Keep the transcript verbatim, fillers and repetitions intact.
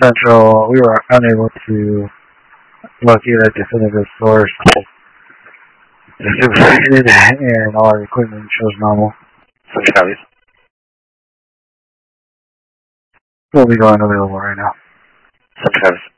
Central, we were unable to locate a definitive source. The superseded and all our equipment shows normal. Central Counties. We'll be going available right now. Central Counties.